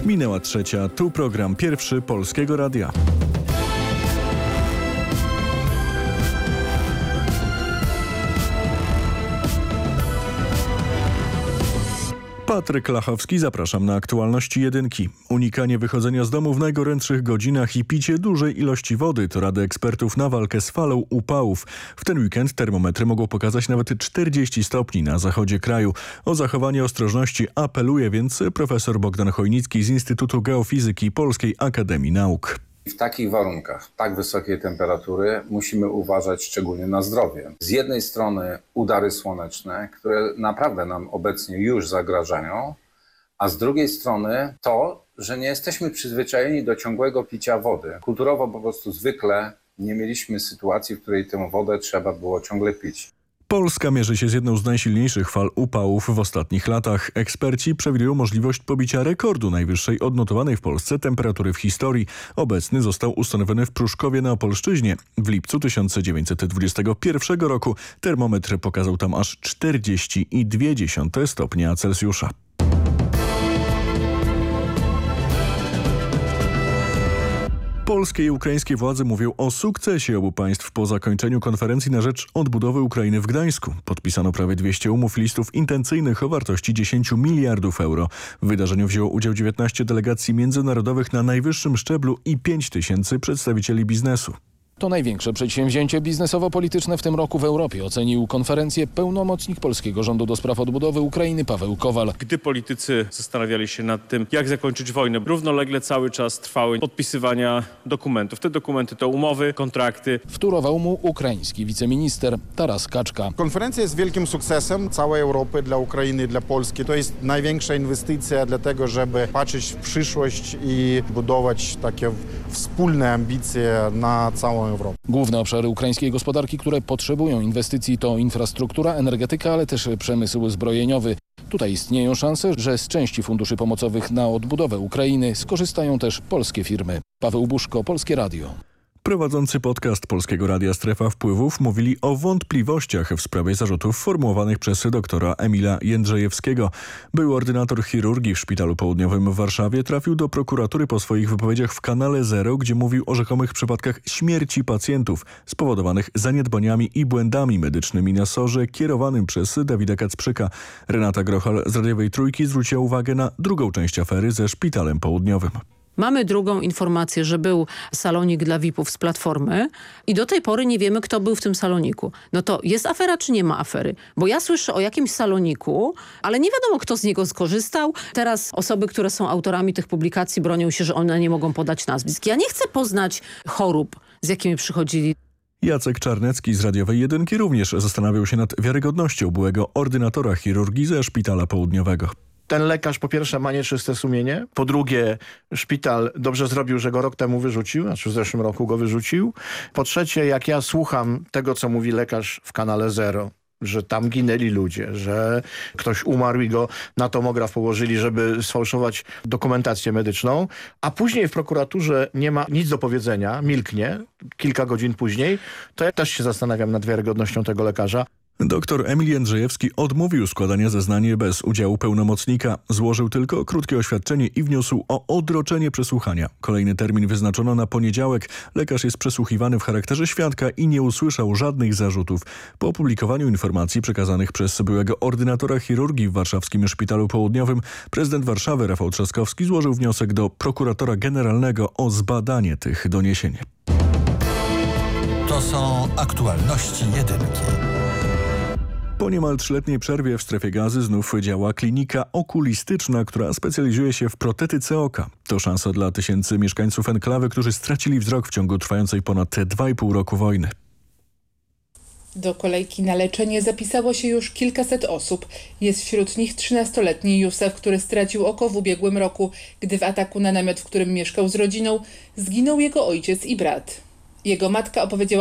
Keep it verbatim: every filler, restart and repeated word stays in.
Minęła trzecia, tu program pierwszy Polskiego Radia. Patryk Lachowski, zapraszam na aktualności jedynki. Unikanie wychodzenia z domu w najgorętszych godzinach i picie dużej ilości wody to rady ekspertów na walkę z falą upałów. W ten weekend termometry mogą pokazać nawet czterdzieści stopni na zachodzie kraju. O zachowanie ostrożności apeluje więc profesor Bogdan Chojnicki z Instytutu Geofizyki Polskiej Akademii Nauk. W takich warunkach, tak wysokiej temperatury, musimy uważać szczególnie na zdrowie. Z jednej strony udary słoneczne, które naprawdę nam obecnie już zagrażają, a z drugiej strony to, że nie jesteśmy przyzwyczajeni do ciągłego picia wody. Kulturowo po prostu zwykle nie mieliśmy sytuacji, w której tę wodę trzeba było ciągle pić. Polska mierzy się z jedną z najsilniejszych fal upałów w ostatnich latach. Eksperci przewidują możliwość pobicia rekordu najwyższej odnotowanej w Polsce temperatury w historii. Obecny został ustanowiony w Pruszkowie na Opolszczyźnie. W lipcu tysiąc dziewięćset dwudziestego pierwszego roku termometr pokazał tam aż czterdzieści przecinek dwa stopnia Celsjusza. Polskie i ukraińskie władze mówią o sukcesie obu państw po zakończeniu konferencji na rzecz odbudowy Ukrainy w Gdańsku. Podpisano prawie dwieście umów listów intencyjnych o wartości dziesięć miliardów euro. W wydarzeniu wzięło udział dziewiętnaście delegacji międzynarodowych na najwyższym szczeblu i pięć tysięcy przedstawicieli biznesu. To największe przedsięwzięcie biznesowo-polityczne w tym roku w Europie, ocenił konferencję pełnomocnik polskiego rządu do spraw odbudowy Ukrainy Paweł Kowal. Gdy politycy zastanawiali się nad tym, jak zakończyć wojnę, równolegle cały czas trwały podpisywania dokumentów. Te dokumenty to umowy, kontrakty. Wtórował mu ukraiński wiceminister Taras Kaczka. Konferencja jest wielkim sukcesem całej Europy, dla Ukrainy, dla Polski. To jest największa inwestycja dlatego, żeby patrzeć w przyszłość i budować takie wspólne ambicje na całą Europę. Główne obszary ukraińskiej gospodarki, które potrzebują inwestycji, to infrastruktura, energetyka, ale też przemysł zbrojeniowy. Tutaj istnieją szanse, że z części funduszy pomocowych na odbudowę Ukrainy skorzystają też polskie firmy. Paweł Buszko, Polskie Radio. Prowadzący podcast Polskiego Radia Strefa Wpływów mówili o wątpliwościach w sprawie zarzutów formułowanych przez doktora Emila Jędrzejewskiego. Był ordynator chirurgii w Szpitalu Południowym w Warszawie, trafił do prokuratury po swoich wypowiedziach w kanale Zero, gdzie mówił o rzekomych przypadkach śmierci pacjentów spowodowanych zaniedbaniami i błędami medycznymi na sorze kierowanym przez Dawida Kacprzyka. Renata Grochal z Radiowej Trójki zwróciła uwagę na drugą część afery ze Szpitalem Południowym. Mamy drugą informację, że był salonik dla V I P-ów z Platformy i do tej pory nie wiemy, kto był w tym saloniku. No to jest afera, czy nie ma afery? Bo ja słyszę o jakimś saloniku, ale nie wiadomo, kto z niego skorzystał. Teraz osoby, które są autorami tych publikacji, bronią się, że one nie mogą podać nazwisk. Ja nie chcę poznać chorób, z jakimi przychodzili. Jacek Czarnecki z Radiowej Jedynki również zastanawiał się nad wiarygodnością byłego ordynatora chirurgii ze Szpitala Południowego. Ten lekarz po pierwsze ma nieczyste sumienie, po drugie szpital dobrze zrobił, że go rok temu wyrzucił, znaczy w zeszłym roku go wyrzucił. Po trzecie, jak ja słucham tego, co mówi lekarz w kanale Zero, że tam ginęli ludzie, że ktoś umarł i go na tomograf położyli, żeby sfałszować dokumentację medyczną, a później w prokuraturze nie ma nic do powiedzenia, milknie kilka godzin później, to ja też się zastanawiam nad wiarygodnością tego lekarza. Doktor Emil Jędrzejewski odmówił składania zeznania bez udziału pełnomocnika. Złożył tylko krótkie oświadczenie i wniósł o odroczenie przesłuchania. Kolejny termin wyznaczono na poniedziałek. Lekarz jest przesłuchiwany w charakterze świadka i nie usłyszał żadnych zarzutów. Po opublikowaniu informacji przekazanych przez byłego ordynatora chirurgii w warszawskim Szpitalu Południowym prezydent Warszawy Rafał Trzaskowski złożył wniosek do prokuratora generalnego o zbadanie tych doniesień. To są aktualności jedynki. Po niemal trzyletniej przerwie w Strefie Gazy znów działa klinika okulistyczna, która specjalizuje się w protetyce oka. To szansa dla tysięcy mieszkańców enklawy, którzy stracili wzrok w ciągu trwającej ponad dwa i pół roku wojny. Do kolejki na leczenie zapisało się już kilkaset osób. Jest wśród nich trzynastoletni Józef, który stracił oko w ubiegłym roku, gdy w ataku na namiot, w którym mieszkał z rodziną, zginął jego ojciec i brat. Jego matka opowiedziała